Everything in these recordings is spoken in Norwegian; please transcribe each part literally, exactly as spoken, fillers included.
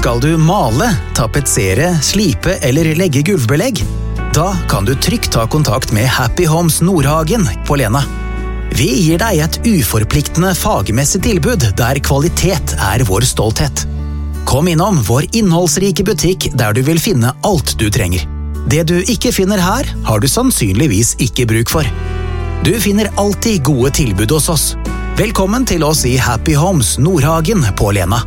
Skal du male, tapetsere, slipe eller legge gulvbelegg? Da kan du trygt ta kontakt med Happy Homes Nordhagen på Lena. Vi gir deg et uforpliktende fagmessig tilbud der kvalitet er vår stolthet. Kom innom vår innholdsrike butikk der du vil finne alt du trenger. Det du ikke finner her, har du sannsynligvis ikke bruk for. Du finner alltid gode tilbud hos oss. Velkommen til oss i Happy Homes Nordhagen på Lena.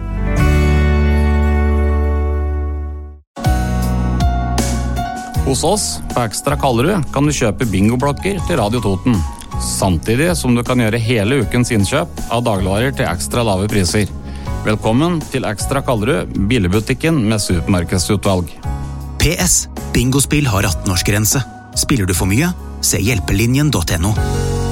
Hos oss på Ekstra Kallerud kan du kjøpe bingoblokker til Radio Toten, samtidig som du kan gjøre hele ukens innkjøp av dagligvarer til ekstra lave priser. Velkommen til Ekstra Kallerud, bilbutikken med supermarkedsutvalg. P S. Bingospill har atten-årsgrense. Spiller du for mye? Se hjelpelinjen punktum no.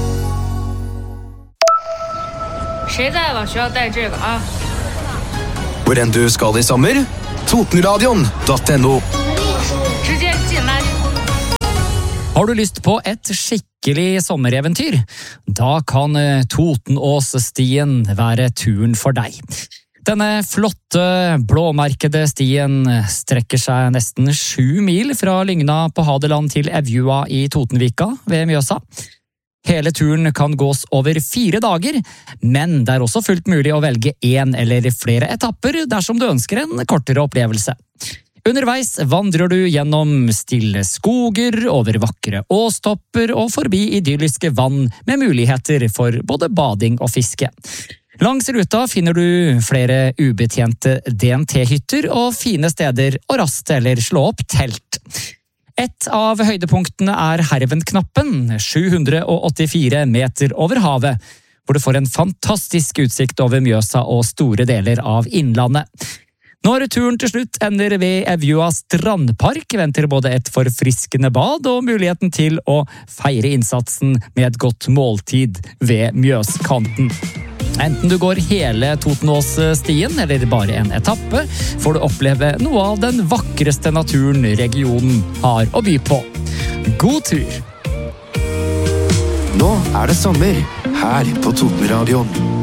谁在了需要带这个啊 Hvor enn du skal i sommer? Totenradion punktum no. 直接进垃圾桶 Har du lyst på et skikkelig sommereventyr? Da kan Totenåsstien være turen for deg. Denne flotte, blåmerkede stien strekker seg nesten sju mil fra Lygna på Hadeland til Evjua i Totenvika ved Mjøsa. Hele turen kan gås over fire dager, men det er også fullt mulig å velge en eller flere etapper dersom du ønsker en kortere opplevelse. Underveis vandrer du gjennom stille skoger, over vakre åstopper og forbi idylliske vann med muligheter for både bading og fiske. Langs ruta finner du flere ubetjente D N T-hytter og fine steder å raste eller slå opp telt. Et av høydepunktene er Hervenknappen, sju hundre åttifire meter over havet, hvor du får en fantastisk utsikt over Mjøsa og store deler av innlandet. Når turen til slutt ender ved Evjua strandpark, venter både et forfriskende bad og muligheten til å feire innsatsen med et godt måltid ved Mjøskanten. Enten du går hele Totenåsstien eller bare en etappe, får du oppleve noe av den vakreste naturen regionen har å by på. God tur! Nå er det sommer her på Totenradion.